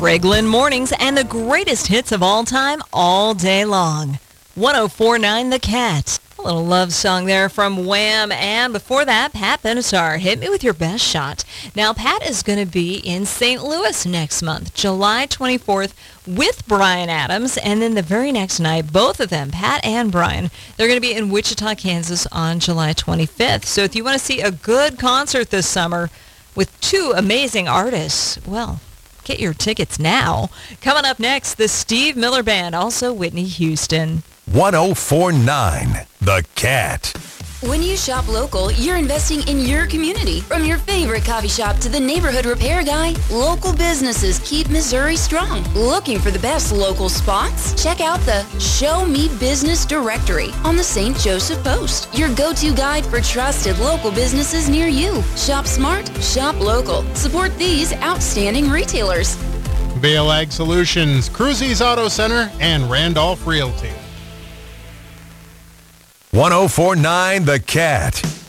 Trigland Mornings and the greatest hits of all time, all day long. 104.9 The Cat. A little love song there from Wham! And before that, Pat Benatar, Hit Me With Your Best Shot. Now, Pat is going to be in St. Louis next month, July 24th, with Bryan Adams. And then the very next night, both of them, Pat and Bryan, they're going to be in Wichita, Kansas on July 25th. So if you want to see a good concert this summer with two amazing artists, well, get your tickets now. Coming up next, the Steve Miller Band, also Whitney Houston. 104.9 The Cat. When you shop local, you're investing in your community. From your favorite coffee shop to the neighborhood repair guy, local businesses keep Missouri strong. Looking for the best local spots? Check out the Show Me Business directory on the St. Joseph Post, your go-to guide for trusted local businesses near you. Shop smart, shop local. Support these outstanding retailers. Vail Ag Solutions, Cruzy's Auto Center, and Randolph Realty. 104.9 The Cat.